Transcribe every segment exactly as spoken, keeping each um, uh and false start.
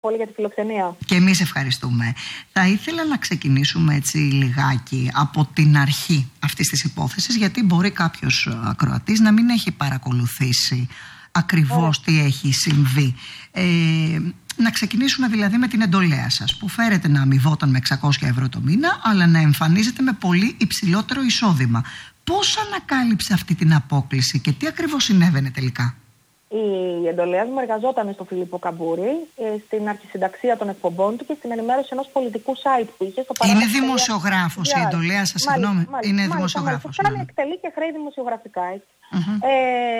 πολύ για τη φιλοξενία. Και εμείς ευχαριστούμε. Θα ήθελα να ξεκινήσουμε έτσι λιγάκι από την αρχή αυτής της υπόθεσης, γιατί μπορεί κάποιος ακροατής να μην έχει παρακολουθήσει ακριβώς yeah. τι έχει συμβεί. Ε, να ξεκινήσουμε δηλαδή με την εντολέα σας, που φέρεται να αμοιβόταν με εξακόσια ευρώ το μήνα, αλλά να εμφανίζεται με πολύ υψηλότερο εισόδημα. Πώς ανακάλυψε αυτή την απόκλιση και τι ακριβώς συνέβαινε τελικά? Η εντολέα μου εργαζόταν στο Φιλίππο Καμπούρη, στην αρχισυνταξία των εκπομπών του και στην ενημέρωση ενός πολιτικού site που είχε στο παράδειγμα. Είναι δημοσιογράφος η εντολέα σας, συγγνώμη. Είναι δημοσιογράφος. Κάνει εκτελεί και χρέη δημοσιογραφικά. Mm-hmm. Ε,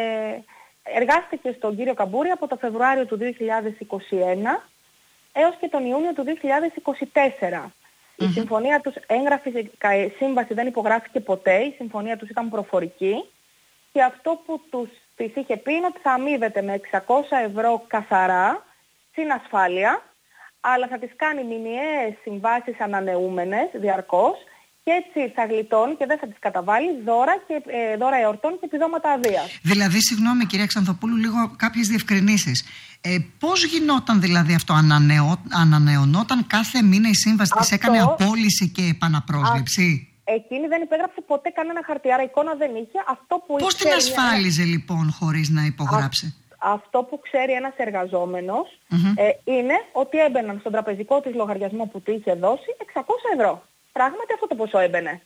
εργάστηκε στον κύριο Καμπούρη από το Φεβρουάριο του δύο χιλιάδες είκοσι ένα έως και τον Ιούνιο του δύο χιλιάδες είκοσι τέσσερα. Mm-hmm. Η συμφωνία τους, έγγραφη σύμβαση δεν υπογράφηκε ποτέ, η συμφωνία τους ήταν προφορική και αυτό που τους της είχε πει είναι ότι θα αμείβεται με εξακόσια ευρώ καθαρά στην ασφάλεια, αλλά θα τις κάνει μηνιαίες συμβάσεις ανανεούμενες διαρκώς και έτσι θα γλιτώνει και δεν θα τις καταβάλει δώρα, και, ε, δώρα εορτών και επιδόματα αδείας. Δηλαδή, συγγνώμη κυρία Ξανθοπούλου, λίγο κάποιες διευκρινήσεις. Ε, πώς γινόταν δηλαδή αυτό, ανανεώ, ανανεωνόταν κάθε μήνα η σύμβαση, αυτό, της έκανε απόλυση και επαναπρόσληψη? Εκείνη δεν υπέγραψε ποτέ κανένα χαρτί, άρα εικόνα δεν είχε. Αυτό που Πώς την ασφάλιζε ένα... λοιπόν χωρίς να υπογράψει? Α, αυτό που ξέρει ένας εργαζόμενος mm-hmm. ε, είναι ότι έμπαιναν στον τραπεζικό της λογαριασμό που του είχε δώσει εξακόσια ευρώ. Πράγματι αυτό το ποσό έμπαινε.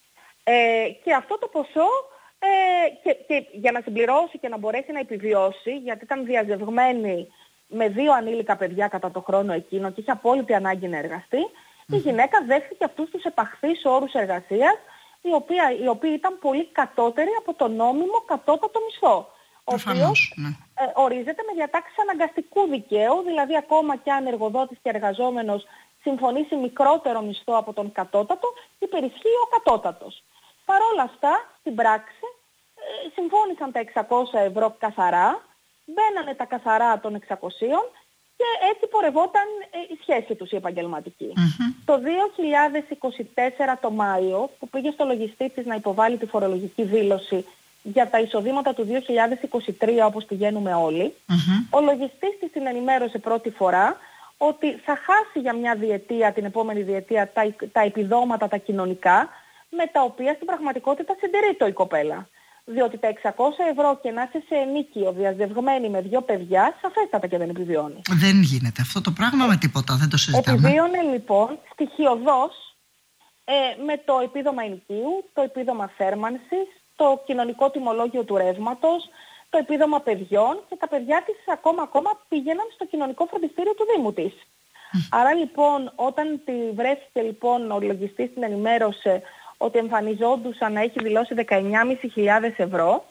Ε, και αυτό το ποσό ε, και, και για να συμπληρώσει και να μπορέσει να επιβιώσει, γιατί ήταν διαζευγμένη με δύο ανήλικα παιδιά κατά το χρόνο εκείνο και είχε απόλυτη ανάγκη να εργαστεί, η γυναίκα δέχτηκε αυτούς τους επαχθείς όρους εργασίας, οι, οποία, οι οποίοι ήταν πολύ κατώτεροι από το νόμιμο κατώτατο μισθό. Ο οποίος ναι. ε, ορίζεται με διατάξεις αναγκαστικού δικαίου, δηλαδή ακόμα και αν εργοδότης και εργαζόμενος συμφωνήσει μικρότερο μισθό από τον κατώτατο, υπερισχύει ο κατώτατος. Παρ' όλα αυτά, στην πράξη, ε, συμφώνησαν τα εξακόσια ευρώ καθαρά, μπαίνανε τα καθαρά των εξακοσίων, και έτσι πορευόταν η σχέση τους η επαγγελματική. Mm-hmm. Το δύο χιλιάδες είκοσι τέσσερα το Μάιο, που πήγε στο λογιστή της να υποβάλει τη φορολογική δήλωση για τα εισοδήματα του δύο χιλιάδες είκοσι τρία, όπως πηγαίνουμε όλοι, mm-hmm. ο λογιστής της την ενημέρωσε πρώτη φορά ότι θα χάσει για μια διετία, την επόμενη διετία, τα, τα επιδόματα τα κοινωνικά, με τα οποία στην πραγματικότητα συντηρεί το η κοπέλα. Διότι τα εξακόσια ευρώ και να είσαι σε ενίκιο διαζευγμένη με δύο παιδιά, σαφέστατα και δεν επιβιώνει. Δεν γίνεται αυτό το πράγμα με τίποτα, δεν το συζητάμε. Επιβίωνε λοιπόν στοιχειωδώς ε, με το επίδομα ενοικίου, το επίδομα θέρμανσης, το κοινωνικό τιμολόγιο του ρεύματος, το επίδομα παιδιών και τα παιδιά της ακόμα, ακόμα πήγαιναν στο κοινωνικό φροντιστήριο του Δήμου της. Mm. Άρα λοιπόν όταν τη βρέθηκε λοιπόν ο λογιστής την ενημέρωσε ότι εμφανιζόντουσαν να έχει δηλώσει δεκαεννιά χιλιάδες πεντακόσια ευρώ.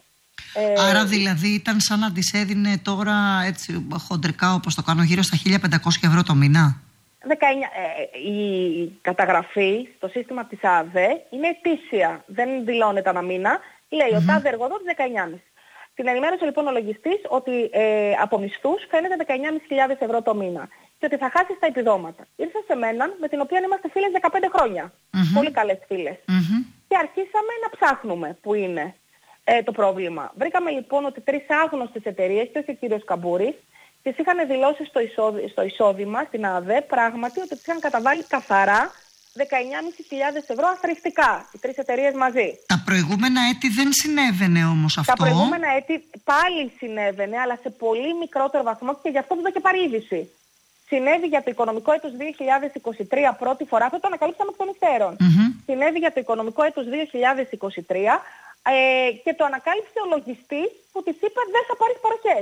Άρα δηλαδή ήταν σαν να της έδινε τώρα έτσι χοντρικά, όπως το κάνω, γύρω στα χίλια πεντακόσια ευρώ το μήνα. δεκαεννιά, ε, η καταγραφή στο σύστημα της ΑΔΕ είναι ετήσια, δεν δηλώνεται ανά μήνα. Λέει mm-hmm. ο τάδε εργοδότης δεκαεννιά χιλιάδες. Την ενημέρωσε λοιπόν ο λογιστής ότι ε, από μισθούς φαίνεται δεκαεννιά χιλιάδες πεντακόσια ευρώ το μήνα και ότι θα χάσει τα επιδόματα. Ήρθε σε μένα, με την οποία είμαστε φίλες δεκαπέντε χρόνια. Mm-hmm. Πολύ καλές φίλες. Mm-hmm. Και αρχίσαμε να ψάχνουμε που είναι ε, το πρόβλημα. Βρήκαμε λοιπόν ότι τρεις άγνωστες εταιρείες, και όχι ο κύριος Καμπούρης, τις είχαν δηλώσει στο, εισόδη, στο εισόδημα, στην ΑΔΕ, πράγματι ότι τις είχαν καταβάλει καθαρά δεκαεννιά χιλιάδες πεντακόσια ευρώ αθροιστικά, οι τρεις εταιρείες μαζί. Τα προηγούμενα έτη δεν συνέβαινε όμως αυτό. Τα προηγούμενα έτη πάλι συνέβαινε, αλλά σε πολύ μικρότερο βαθμό και γι' αυτό δεν είχε πάρει είδηση. Συνέβη για το οικονομικό έτος δύο χιλιάδες είκοσι τρία πρώτη φορά, αυτό το ανακαλύψαμε εκ των υστέρων. Mm-hmm. Συνέβη για το οικονομικό έτος δύο χιλιάδες είκοσι τρία ε, και το ανακάλυψε ο λογιστής που της είπε δεν θα πάρεις παροχές.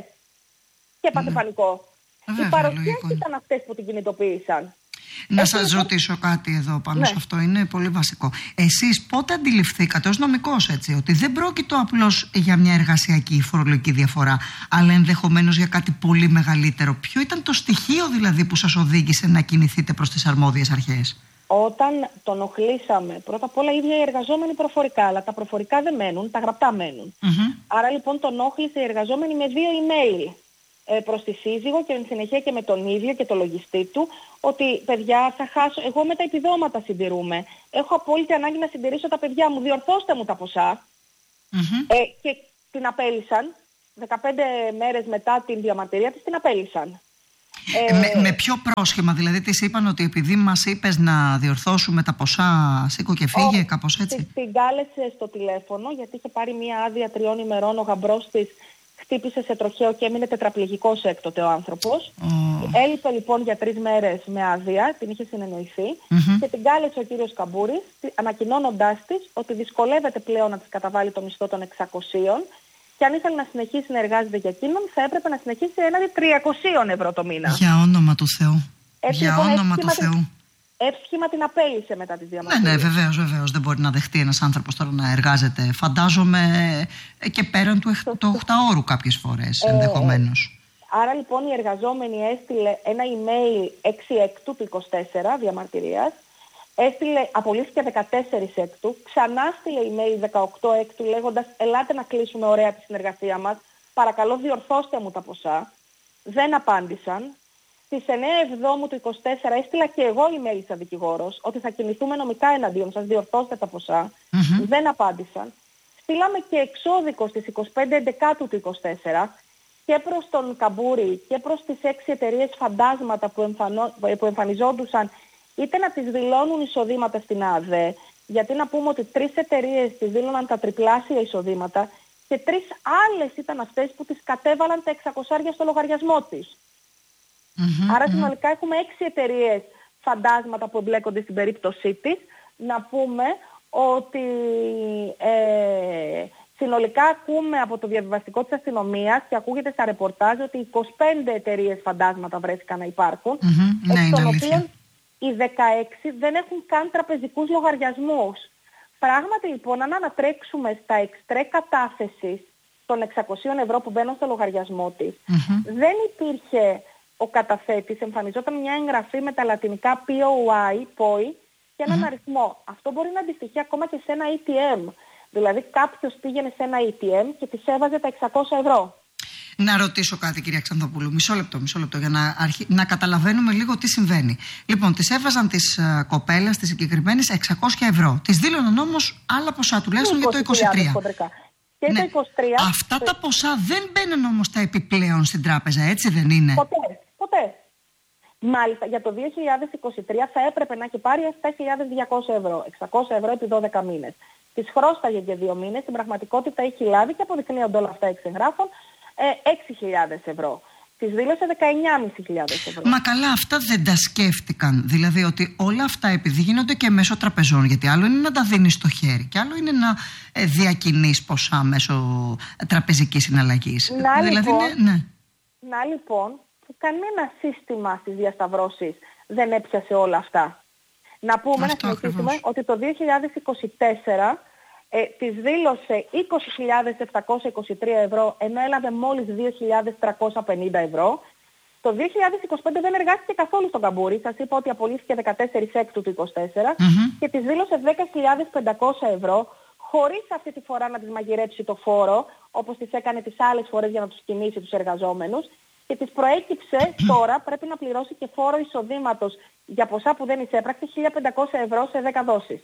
Και έπαθε mm. πανικό. Mm. Οι παροχές ήταν αυτές που την κινητοποίησαν. Να Έχει σας ρωτήσω κάτι εδώ πάνω ναι. σε αυτό, είναι πολύ βασικό. Εσείς πότε αντιληφθήκατε ως νομικός, έτσι, ότι δεν πρόκειτο απλώς για μια εργασιακή φορολογική διαφορά, αλλά ενδεχομένως για κάτι πολύ μεγαλύτερο? Ποιο ήταν το στοιχείο δηλαδή που σας οδήγησε να κινηθείτε προς τις αρμόδιες αρχές? Όταν τον οχλήσαμε, πρώτα απ' όλα οι ίδιοι οι εργαζόμενοι προφορικά, αλλά τα προφορικά δεν μένουν, τα γραπτά μένουν. Mm-hmm. Άρα λοιπόν τον όχλησε οι εργαζόμενοι με δύο email προς τη σύζυγο και εν συνεχεία και με τον ίδιο και το λογιστή του, ότι παιδιά θα χάσω, εγώ με τα επιδόματα συντηρούμε, έχω απόλυτη ανάγκη να συντηρήσω τα παιδιά μου, διορθώστε μου τα ποσά. Mm-hmm. Ε, και την απέλυσαν, δεκαπέντε μέρες μετά την διαμαρτυρία της την απέλυσαν. Ε, με, με ποιο πρόσχημα, δηλαδή τις είπαν ότι επειδή μας είπες να διορθώσουμε τα ποσά, σήκω και φύγε, oh, κάπως έτσι? Την κάλεσε στο τηλέφωνο γιατί είχε πάρει μία άδεια τριών ημερών, ο γαμπρός της χτύπησε σε τροχαίο και έμεινε τετραπληγικός έκτοτε ο άνθρωπος. Oh. Έλειπε λοιπόν για τρεις μέρες με άδεια, την είχε συνεννοηθεί mm-hmm. και την κάλεσε ο κύριος Καμπούρης ανακοινώνοντάς της ότι δυσκολεύεται πλέον να της καταβάλει το μισθό των εξακοσίων και αν ήθελε να συνεχίσει να εργάζεται για εκείνον θα έπρεπε να συνεχίσει έναντι τριακοσίων ευρώ το μήνα. Για όνομα του Θεού. Έτσι, για λοιπόν, όνομα του Θεού. Την... Εύσχημα την απέλυσε μετά τις διαμαρτυρίες. Ναι, ναι, βεβαίως, βεβαίως. Δεν μπορεί να δεχτεί ένας άνθρωπος τώρα να εργάζεται. Φαντάζομαι και πέραν του, του οχταώρου κάποιες φορές ε, ενδεχομένως. Άρα λοιπόν η εργαζόμενη έστειλε ένα email έξι έκτου του είκοσι τέσσερα διαμαρτυρίας, έστειλε, απολύθηκε δεκατέσσερα έκτου, ξανά στείλε email δεκαοκτώ έκτου λέγοντας ελάτε να κλείσουμε ωραία τη συνεργασία μας, παρακαλώ διορθώστε μου τα ποσά. Δεν απάντησαν. Στις εννέα εβδόμου του είκοσι τέσσερα έστειλα και εγώ email σαν δικηγόρος ότι θα κινηθούμε νομικά εναντίον σας, διορθώστε τα ποσά. Mm-hmm. Δεν απάντησαν. Στείλαμε και εξώδικο στις είκοσι πέντε έντεκα του είκοσι τέσσερα και προς τον Καμπούρη και προς τις έξι εταιρείες φαντάσματα που, εμφανώ, που εμφανιζόντουσαν είτε να τις δηλώνουν εισοδήματα στην ΑΔΕ, γιατί να πούμε ότι τρεις εταιρείες τις δήλωναν τα τριπλάσια εισοδήματα και τρεις άλλες ήταν αυτές που τις κατέβαλαν τα εξακόσια στο λογαριασμό της. Mm-hmm, Άρα συνολικά mm-hmm. έχουμε έξι εταιρείες φαντάσματα που εμπλέκονται στην περίπτωσή της. Να πούμε ότι ε, συνολικά ακούμε από το διαβιβαστικό της αστυνομίας και ακούγεται στα ρεπορτάζ ότι είκοσι πέντε εταιρείες φαντάσματα βρέθηκαν να υπάρχουν, mm-hmm, εκ των οποίων οι δεκαέξι δεν έχουν καν τραπεζικούς λογαριασμούς. Πράγματι λοιπόν, αν ανατρέξουμε στα εξτρέ κατάθεσης των εξακοσίων ευρώ που μπαίνουν στο λογαριασμό της, mm-hmm. δεν υπήρχε ο καταθέτης, εμφανιζόταν μια εγγραφή με τα λατινικά πι ο άι, πόι, και έναν mm-hmm. αριθμό. Αυτό μπορεί να αντιστοιχεί ακόμα και σε ένα έι τι εμ. Δηλαδή κάποιος πήγαινε σε ένα έι τι εμ και της έβαζε τα εξακόσια ευρώ. Να ρωτήσω κάτι, κυρία Ξανθοπούλου, μισό λεπτό, μισό λεπτό για να, αρχι... να καταλαβαίνουμε λίγο τι συμβαίνει. Λοιπόν, τις έβαζαν τις uh, κοπέλες, τις συγκεκριμένες, εξακόσια ευρώ. Τις δήλωναν όμως άλλα ποσά, τουλάχιστον για το είκοσι τρία. Και ναι. το είκοσι τρία. Αυτά τα ποσά δεν μπαίνουν όμως τα επιπλέον στην τράπεζα, έτσι δεν είναι? Ποτέ, ποτέ. Μάλιστα, για το δύο χιλιάδες είκοσι τρία θα έπρεπε να έχει πάρει επτά χιλιάδες διακόσια ευρώ, εξακόσια ευρώ επί δώδεκα μήνες. Τις χρώσταγε για δύο μήνες, στην πραγματικότητα έχει λάβει και αποδεικνύονται όλα αυτά εξ εγγράφων, έξι χιλιάδες ευρώ. Της δήλωσε δεκαεννιά χιλιάδες πεντακόσια ευρώ. Μα καλά, αυτά δεν τα σκέφτηκαν? Δηλαδή ότι όλα αυτά επειδή γίνονται και μέσω τραπεζών, γιατί άλλο είναι να τα δίνεις στο χέρι και άλλο είναι να ε, διακινείς ποσά μέσω τραπεζικής συναλλαγής. Να, δηλαδή, λοιπόν, ναι, ναι. να λοιπόν, που κανένα σύστημα στις διασταυρώσεις δεν έπιασε όλα αυτά. Να πούμε, αυτό να συνεχίσουμε ότι το δύο χιλιάδες είκοσι τέσσερα Ε, της δήλωσε είκοσι χιλιάδες επτακόσια είκοσι τρία ευρώ, ενώ έλαβε μόλις δύο χιλιάδες τριακόσια πενήντα ευρώ. Το δύο χιλιάδες είκοσι πέντε δεν εργάστηκε καθόλου στον Καμπούρη. Σας είπα ότι απολύθηκε δεκατέσσερα έκτου του είκοσι τέσσερα mm-hmm. και της δήλωσε δέκα χιλιάδες πεντακόσια ευρώ, χωρίς αυτή τη φορά να της μαγειρέψει το φόρο, όπως τις έκανε τις άλλες φορές για να τους κινήσει τους εργαζόμενους. Και της προέκυψε τώρα πρέπει να πληρώσει και φόρο εισοδήματος για ποσά που δεν εισέπραξε, χίλια πεντακόσια ευρώ σε δέκα δόσεις.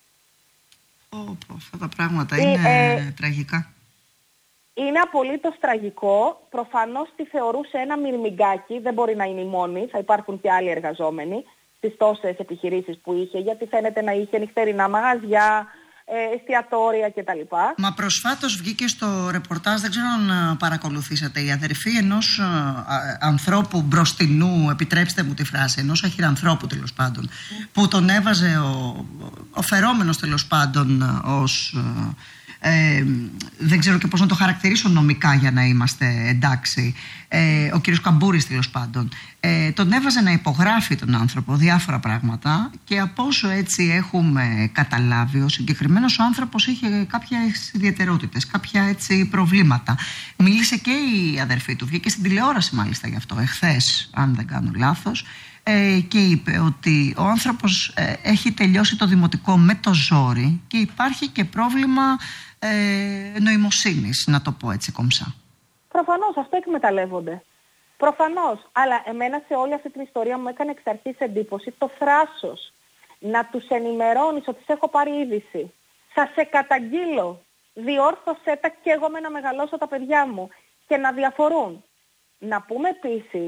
Oh, αυτά τα πράγματα είναι ε, τραγικά. Είναι απολύτως τραγικό. Προφανώς τη θεωρούσε ένα μυρμηγκάκι. Δεν μπορεί να είναι η μόνη. Θα υπάρχουν και άλλοι εργαζόμενοι στις τόσες επιχειρήσεις που είχε, γιατί φαίνεται να είχε νυχτερινά μαγαζιά, ε, εστιατόρια κτλ. Μα προσφάτως βγήκε στο ρεπορτάζ, δεν ξέρω αν παρακολουθήσατε, η αδερφή ενός α, ανθρώπου μπροστινού, επιτρέψτε μου τη φράση, ενός αχυρανθρώπου τέλος πάντων, mm. που τον έβαζε ο, ο φερόμενος τέλος πάντων ως... Ε, δεν ξέρω και πώς να το χαρακτηρίσω νομικά για να είμαστε εντάξει, ε, ο κύριος Καμπούρης τέλος πάντων, ε, τον έβαζε να υπογράφει τον άνθρωπο διάφορα πράγματα και από όσο έτσι έχουμε καταλάβει, ο συγκεκριμένος ο άνθρωπος είχε κάποιες ιδιαιτερότητες, κάποια έτσι προβλήματα. Μίλησε και η αδερφή του, βγήκε στην τηλεόραση μάλιστα γι' αυτό εχθές, αν δεν κάνω λάθος, ε, και είπε ότι ο άνθρωπος ε, έχει τελειώσει το δημοτικό με το ζόρι και υπάρχει και πρόβλημα Ε, νοημοσύνης, να το πω έτσι κομψά. Προφανώς, αυτό εκμεταλλεύονται. Προφανώς. Αλλά εμένα σε όλη αυτή την ιστορία μου έκανε εξ αρχής εντύπωση το θράσος. Να τους ενημερώνεις ότι σε έχω πάρει είδηση. Θα σε καταγγείλω. Διόρθωσέ τα και εγώ με να μεγαλώσω τα παιδιά μου. Και να διαφορούν. Να πούμε επίσης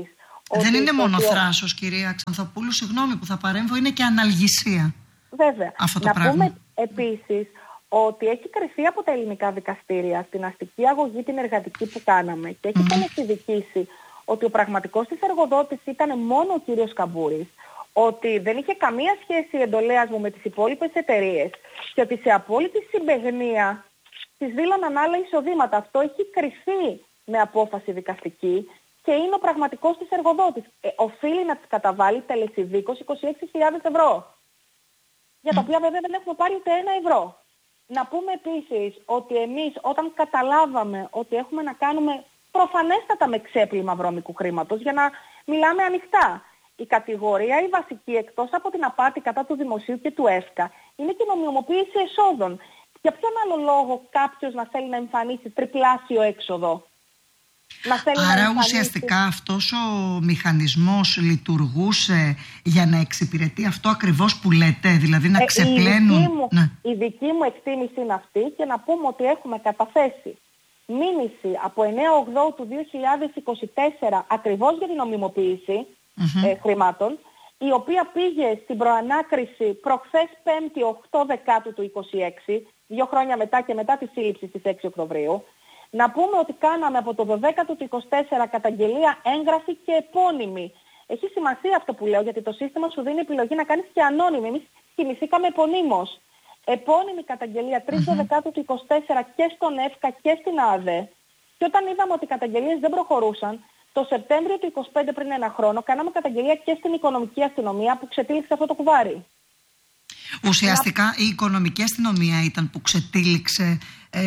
Δεν είναι μόνο θράσος, κυρία Ξανθοπούλου, συγγνώμη που θα παρέμβω, είναι και αναλγησία. Βέβαια. Αυτό το να πράγμα. πούμε επίσης ότι έχει κριθεί από τα ελληνικά δικαστήρια στην αστική αγωγή την εργατική που κάναμε και έχει τελεσιδικήσει ότι ο πραγματικός της εργοδότης ήταν μόνο ο κύριος Καμπούρης, ότι δεν είχε καμία σχέση η εντολέας μου με τις υπόλοιπες εταιρείες και ότι σε απόλυτη συμπαιγνία τις δήλωναν άλλα εισοδήματα. Αυτό έχει κριθεί με απόφαση δικαστική και είναι ο πραγματικός της εργοδότης. Ε, οφείλει να της καταβάλει τελεσιδίκως είκοσι έξι χιλιάδες ευρώ, για τα οποία βέβαια δεν έχουμε πάρει ούτε ένα ευρώ. Να πούμε επίσης ότι εμείς όταν καταλάβαμε ότι έχουμε να κάνουμε προφανέστατα με ξέπλυμα βρώμικου χρήματος, για να μιλάμε ανοιχτά, η κατηγορία η βασική, εκτός από την απάτη κατά του δημοσίου και του ΕΦΚΑ, είναι και η νομιμοποίηση εσόδων. Για ποιον άλλο λόγο κάποιος να θέλει να εμφανίσει τριπλάσιο έξοδο? Να θέλει Άρα να εμφανίσει... ουσιαστικά αυτός ο μηχανισμός λειτουργούσε για να εξυπηρετεί αυτό ακριβώς που λέτε, δηλαδή να ε, ξεπλένουν... Η δική, μου, ναι. η δική μου εκτίμηση είναι αυτή, και να πούμε ότι έχουμε καταθέσει μήνυση από εννέα Οκτωβρίου του δύο χιλιάδες είκοσι τέσσερα ακριβώς για την νομιμοποίηση mm-hmm. ε, χρημάτων, η οποία πήγε στην προανάκριση προχθές πέμπτη οκτώ Δεκάτου του είκοσι έξι, δύο χρόνια μετά και μετά τη σύλληψη στις έξι Οκτωβρίου. Να πούμε ότι κάναμε από το δωδέκατο του είκοσι τέσσερα καταγγελία έγγραφη και επώνυμη. Έχει σημασία αυτό που λέω, γιατί το σύστημα σου δίνει επιλογή να κάνεις και ανώνυμη. Εμείς κινηθήκαμε επωνύμως. Επώνυμη καταγγελία τρεις Δεκάτου του είκοσι τέσσερα και στον ΕΦΚΑ και στην ΑΔΕ. Και όταν είδαμε ότι οι καταγγελίες δεν προχωρούσαν, το Σεπτέμβριο του είκοσι πέντε, πριν ένα χρόνο, κάναμε καταγγελία και στην οικονομική αστυνομία που ξετύλιξε αυτό το κουβάρι. Ουσιαστικά να... η οικονομική αστυνομία ήταν που ξετύλιξε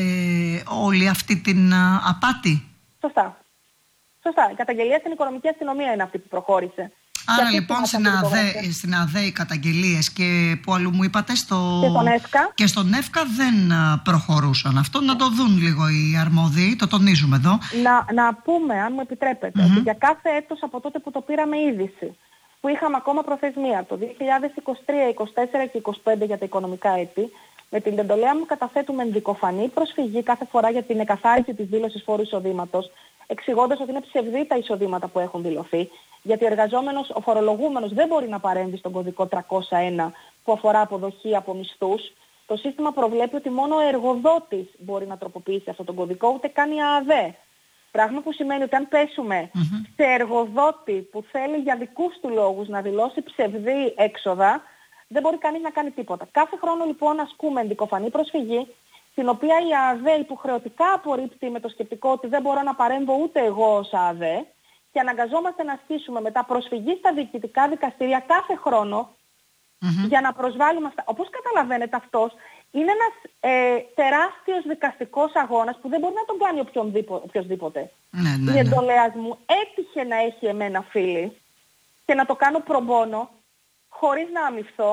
ε, όλη αυτή την α, απάτη. Σωστά. Σωστά. Η καταγγελία στην οικονομική αστυνομία είναι αυτή που προχώρησε. Άρα λοιπόν στην ΑΔΕ, στην ΑΔΕ οι καταγγελίες και που αλλού μου είπατε στο... και στον ΕΦΚΑ. Και στον ΕΦΚΑ δεν προχωρούσαν. Αυτό να το δουν λίγο οι αρμόδιοι, το τονίζουμε εδώ. Να, να πούμε, αν μου επιτρέπετε, mm-hmm. ότι για κάθε έτος από τότε που το πήραμε είδηση, που είχαμε ακόμα προθεσμία το δύο χιλιάδες είκοσι τρία, είκοσι τέσσερα και είκοσι πέντε για τα οικονομικά έτη, με την εντολέα μου καταθέτουμε ενδικοφανή προσφυγή κάθε φορά για την εκαθάριση της δήλωσης φόρου εισοδήματος, εξηγώντας ότι είναι ψευδή τα εισοδήματα που έχουν δηλωθεί, γιατί ο εργαζόμενος, ο φορολογούμενος δεν μπορεί να παρέμβει στον κωδικό τριακόσια ένα που αφορά αποδοχή από μισθούς. Το σύστημα προβλέπει ότι μόνο ο εργοδότης μπορεί να τροποποιήσει αυτόν τον κωδικό, ούτε καν η ΑΔΕ. Πράγμα που σημαίνει ότι αν πέσουμε mm-hmm. σε εργοδότη που θέλει για δικούς του λόγους να δηλώσει ψευδή έξοδα, δεν μπορεί κανείς να κάνει τίποτα. Κάθε χρόνο λοιπόν ασκούμε ενδικοφανή προσφυγή, την οποία η ΑΔΕ υποχρεωτικά απορρίπτει με το σκεπτικό ότι δεν μπορώ να παρέμβω ούτε εγώ ως ΑΔΕ, και αναγκαζόμαστε να ασκήσουμε μετά προσφυγή στα διοικητικά δικαστήρια κάθε χρόνο mm-hmm. για να προσβάλλουμε αυτά. Όπως καταλαβαίνετε, αυτός είναι ένας ε, τεράστιος δικαστικός αγώνας που δεν μπορεί να τον κάνει οποιοσδήποτε. Ναι, ναι, ναι. Η εντολέας μου έτυχε να έχει εμένα φίλη και να το κάνω προμπόνο, χωρίς να αμοιφθώ,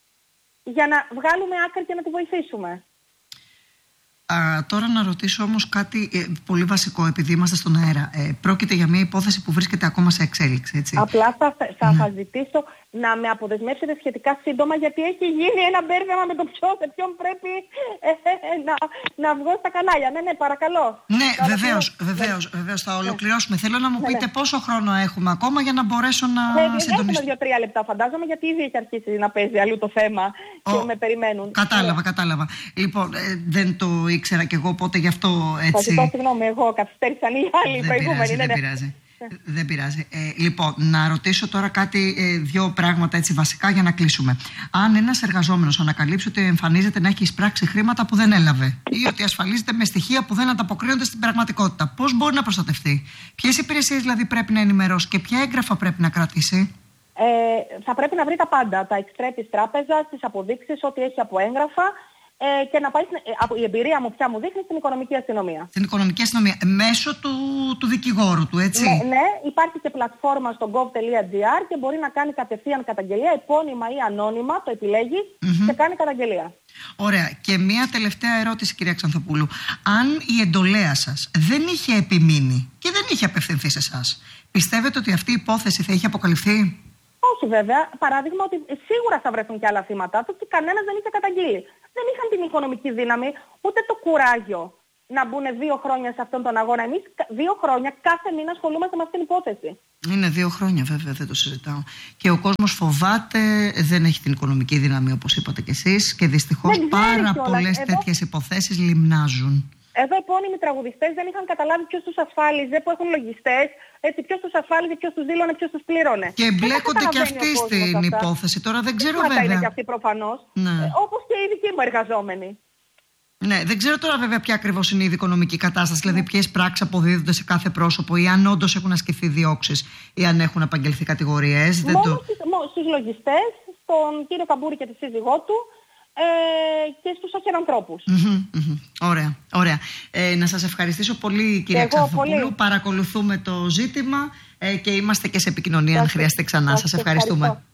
για να βγάλουμε άκρη και να τη βοηθήσουμε. Α, τώρα να ρωτήσω όμως κάτι ε, πολύ βασικό, επειδή είμαστε στον αέρα. Ε, πρόκειται για μια υπόθεση που βρίσκεται ακόμα σε εξέλιξη, έτσι. Απλά θα, θα, ναι. θα ζητήσω να με αποδεσμεύσετε σχετικά σύντομα, γιατί έχει γίνει ένα μπέρδεμα με το ποιος, σε ποιον πρέπει ε, ε, να, να βγω στα κανάλια. Ναι, ναι, παρακαλώ. Ναι, βεβαίως, βεβαίως, βεβαίως, θα ολοκληρώσουμε. Ναι. Θέλω να μου πείτε ναι, ναι. πόσο χρόνο έχουμε ακόμα για να μπορέσω να ναι, συντονιστώ. Έχουμε δύο-τρία λεπτά, φαντάζομαι, γιατί ήδη έχει αρχίσει να παίζει αλλού το θέμα και oh, με περιμένουν. Κατάλαβα, κατάλαβα. Λοιπόν, ε, δεν το ήξερα κι εγώ, οπότε γι' αυτό έτσι. Θα ζητώ συγγνώμη, εγώ καθυστέρησαν οι άλλοι προηγούμενοι. Δεν πειράζει. Δεν πειράζει. Ε, λοιπόν, να ρωτήσω τώρα κάτι, ε, δύο πράγματα έτσι βασικά για να κλείσουμε. Αν ένας εργαζόμενος ανακαλύψει ότι εμφανίζεται να έχει εισπράξει χρήματα που δεν έλαβε ή ότι ασφαλίζεται με στοιχεία που δεν ανταποκρίνονται στην πραγματικότητα, πώς μπορεί να προστατευτεί? Ποιες υπηρεσίες δηλαδή πρέπει να ενημερώσει και ποια έγγραφα πρέπει να κρατήσει? Ε, θα πρέπει να βρει τα πάντα. Τα εξτρέ της τράπεζας, τις αποδείξεις, ό,τι έχει από έγγραφα. Ε, και να πάει στην, ε, η εμπειρία μου πια μου δείχνει στην οικονομική αστυνομία. Στην οικονομική αστυνομία, μέσω του, του δικηγόρου του, έτσι. Ναι, ναι, υπάρχει και πλατφόρμα στο gov τελεία gr και μπορεί να κάνει κατευθείαν καταγγελία, επώνυμα ή ανώνυμα, το επιλέγει mm-hmm. και κάνει καταγγελία. Ωραία. Και μία τελευταία ερώτηση, κυρία Ξανθοπούλου. Αν η εντολέα σας δεν είχε επιμείνει και δεν είχε απευθυνθεί σε εσάς, πιστεύετε ότι αυτή η υπόθεση θα είχε αποκαλυφθεί? Όχι βέβαια. Παράδειγμα ότι σίγουρα θα βρεθούν και άλλα θύματα του και κανένας δεν είχε καταγγείλει. Δεν είχαν την οικονομική δύναμη, ούτε το κουράγιο να μπουν δύο χρόνια σε αυτόν τον αγώνα. Εμείς δύο χρόνια κάθε μήνα ασχολούμαστε με αυτήν την υπόθεση. Είναι δύο χρόνια βέβαια, δεν το συζητάω. Και ο κόσμος φοβάται, δεν έχει την οικονομική δύναμη όπως είπατε κι εσείς και δυστυχώς πάρα πολλές Εδώ... τέτοιες υποθέσεις λιμνάζουν. Εδώ οι επώνυμοι τραγουδιστές δεν είχαν καταλάβει ποιος τους ασφάλιζε, που έχουν λογιστές, έτσι, ποιος τους ασφάλιζε, ποιος τους δήλωνε, ποιος τους πλήρωνε. Και εμπλέκονται και αυτοί στην αυτά. υπόθεση. Τώρα δεν ξέρω βέβαια. Είναι και αυτοί προφανώς, ναι. ε, όπως και οι δικοί μου εργαζόμενοι. Ναι, δεν ξέρω τώρα βέβαια ποια ακριβώς είναι η δικονομική κατάσταση, δηλαδή ποιες πράξεις αποδίδονται σε κάθε πρόσωπο ή αν όντως έχουν ασκηθεί διώξεις ή αν έχουν απαγγελθεί κατηγορίες. Μόνο το... στους λογιστές, στον κύριο Καμπούρη και τη σύζυγό του, Ε, και στους αχερανθρώπους. Mm-hmm, mm-hmm. Ωραία, ωραία. Ε, να σας ευχαριστήσω πολύ κυρία Ξανθοπούλου. Παρακολουθούμε το ζήτημα ε, και είμαστε και σε επικοινωνία αν χρειαστεί ξανά. Σας ευχαριστούμε.